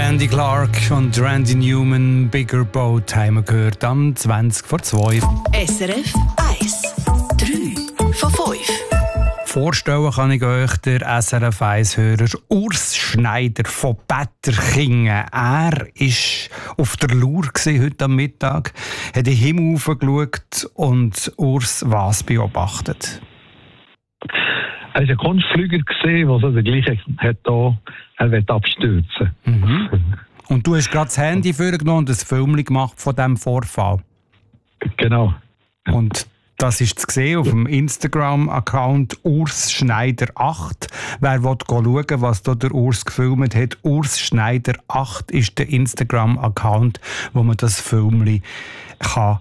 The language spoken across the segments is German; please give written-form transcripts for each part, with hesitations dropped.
Randy Clark und Randy Newman, Bigger Boat, haben wir gehört, am 20 vor 2. SRF 1, 3 von 5. Vorstellen kann ich euch den SRF 1-Hörer Urs Schneider von Betterkingen. Er war auf der Lur heute am Mittag, hat in den Himmel hochgeschaut und Urs was beobachtet. Er war ein Kunstflüger, der so den gleichen hat, er will abstürzen. Mhm. Und du hast gerade das Handy vorgenommen und ein Film gemacht von diesem Vorfall. Genau. Und das ist zu sehen auf dem Instagram-Account Urs Schneider 8. Wer will schauen, was da der Urs gefilmt hat, Urs Schneider 8 ist der Instagram-Account, wo man das Filmchen kann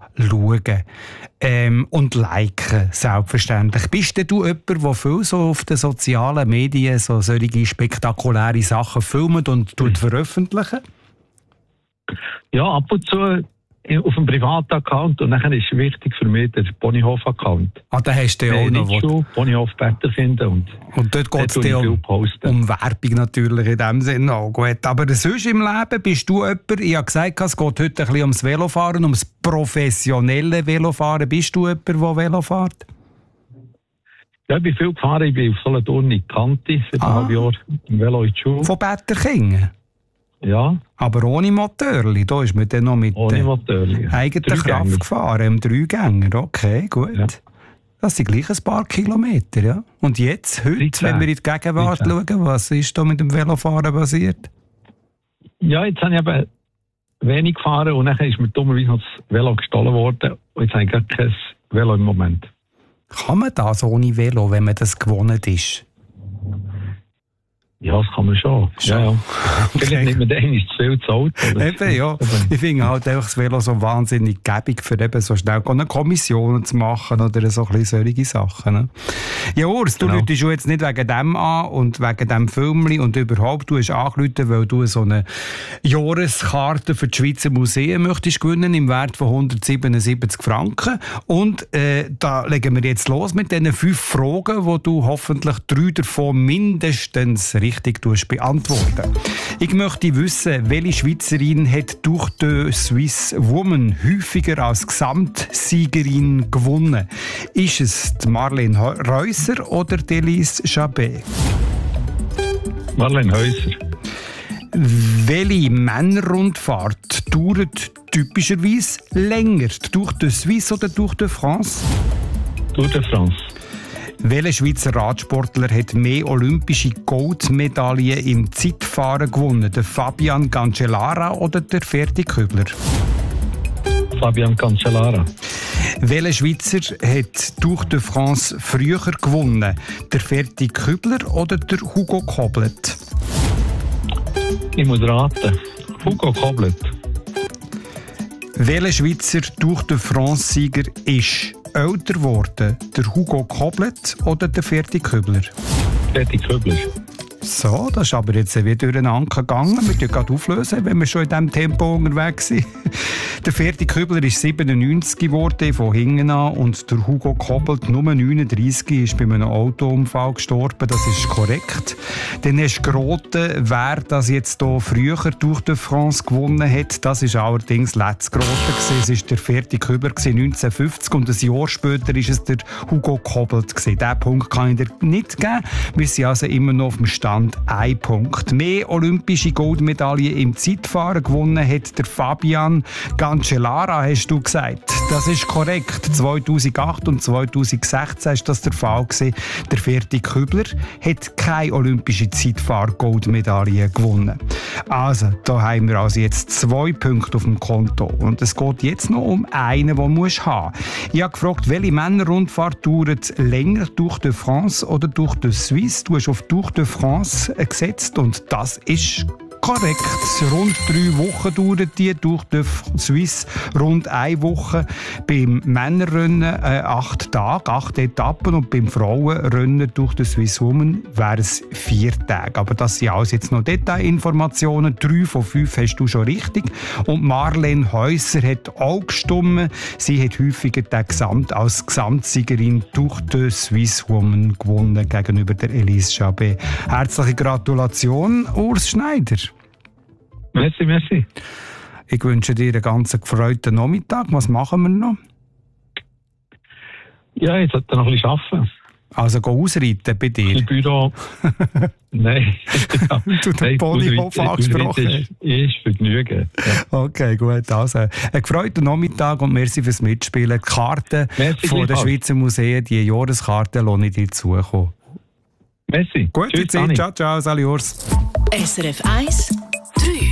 schauen und liken, selbstverständlich. Bist denn du jemand, der viel so auf den sozialen Medien so solche spektakuläre Sachen filmt und veröffentlichen? Ja, ab und zu auf einem privaten Account und dann ist wichtig für mich der Ponyhof-Account. Ah, da hast du ja auch noch Ponyhof Better finden und dort geht es dir um Werbung natürlich in dem Sinne auch. Gut. Aber sonst im Leben bist du jemand, ich habe gesagt, es geht heute ein bisschen ums Velofahren, ums professionelle Velofahren. Bist du jemand, der Velo fährt? Ja, ich bin viel gefahren. Ich bin auf Solothurn in Kante, seit einem halben Jahr im Velo in die Schule. Von Betterkingen? Ja. Aber ohne Motörli, da ist man dann noch mit eigener Kraft gefahren, im Dreigänger. Okay, gut. Ja. Das sind gleich ein paar Kilometer, ja. Und jetzt, heute, wenn wir in die Gegenwart schauen, was ist da mit dem Velofahren passiert? Ja, jetzt habe ich eben wenig gefahren und dann ist mir dummerweise noch das Velo gestohlen worden. Und jetzt habe ich gar kein Velo im Moment. Kann man das ohne Velo, wenn man das gewohnt ist? Ja, das kann man schon. Ja. Vielleicht nimmt man dann zu viel zu Auto. Eben, ja. Ich finde halt einfach das Velo so wahnsinnig gäbig, für eben so schnell eine Kommission zu machen oder so ein bisschen solche Sachen. Ne? Ja, Urs, du rufst jetzt nicht wegen dem an und wegen dem Filmchen und überhaupt, du hast angerufen, weil du so eine Jahreskarte für die Schweizer Museen möchtest gewinnen im Wert von 177 Franken. Und da legen wir jetzt los mit diesen 5 Fragen, wo du hoffentlich 3 davon mindestens richtig beantworten. Ich möchte wissen, welche Schweizerin hat durch die Swiss Woman häufiger als Gesamtsiegerin gewonnen? Ist es die Marlene Häuser oder die Elise Jabet? Marlene Häuser. Welche Männerrundfahrt dauert typischerweise länger? Durch die Suisse oder durch die France? Durch die France. Welcher Schweizer Radsportler hat mehr olympische Goldmedaillen im Zeitfahren gewonnen? Der Fabian Cancellara oder der Ferdi Kübler? Fabian Cancellara. Welcher Schweizer hat durch die France früher gewonnen? Der Ferdi Kübler oder der Hugo Koblet? Ich muss raten. Hugo Koblet. Welcher Schweizer durch die France-Sieger ist älter geworden? Der Hugo Koblet oder der Ferdi Kübler? Ferdi Kübler. So, das ist aber jetzt wieder durcheinander gegangen. Wir können gerade auflösen, wenn wir schon in diesem Tempo unterwegs sind. Der Ferdi Kübler ist 97 geworden, von hinten an, und der Hugo Koblet, nur 39, ist bei einem Autounfall gestorben. Das ist korrekt. Dann hast du geraten, wer das jetzt hier früher durch die France gewonnen hat. Das ist allerdings letztes geraten. Es war der Ferdi Kübler 1950 und ein Jahr später war es der Hugo Koblet. Diesen Punkt kann ich dir nicht geben. Wir sind also immer noch auf dem Stand 1 Punkt. Mehr olympische Goldmedaillen im Zeitfahren gewonnen hat der Fabian Cancellara, hast du gesagt. Das ist korrekt. 2008 und 2016 ist das der Fall gewesen. Der Ferdi Kübler hat keine olympische Zeitfahr-Goldmedaille gewonnen. Also, da haben wir also jetzt 2 Punkte auf dem Konto. Und es geht jetzt noch um einen, den du haben musst. Ich habe gefragt, welche Männerrundfahrt dauert länger, durch die France oder durch die Suisse? Du hast auf durch die France gesetzt und das ist korrekt. Rund 3 Wochen dauert die, durch die Swiss rund 1 Woche. Beim Männerrennen 8 Tage, 8 Etappen, und beim Frauenrennen durch die Swiss Woman wären es 4 Tage. Aber das sind alles jetzt noch Detailinformationen. 3 von 5 hast du schon richtig. Und Marlene Häuser hat auch gestimmt. Sie hat häufiger als Gesamtsiegerin durch die Swiss Woman gewonnen gegenüber der Elise Jabet. Herzliche Gratulation, Urs Schneider. Merci. Ich wünsche dir einen ganz gefreuten Nachmittag. Was machen wir noch? Ja, jetzt sollte noch ein bisschen arbeiten. Also go ausreiten bei dir. Im Büro. Nein. Du den Ponyhof angesprochen hast. Ist Vergnügen. Ja. Okay, gut. Also, einen gefreuten Nachmittag und merci fürs Mitspielen. Die Karten von den Schweizer Museen, die Jahreskarten, lasse ich dir zukommen. Merci. Gute Zeit. Ciao, ciao. Salut. SRF 1